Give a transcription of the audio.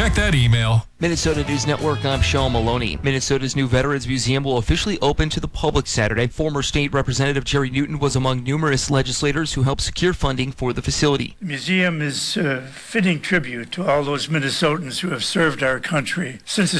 Check that email. Minnesota News Network, I'm Sean Maloney. Minnesota's new Veterans Museum will officially open to the public Saturday. Former State Representative Jerry Newton was among numerous legislators who helped secure funding for the facility. The museum is a fitting tribute to all those Minnesotans who have served our country. Since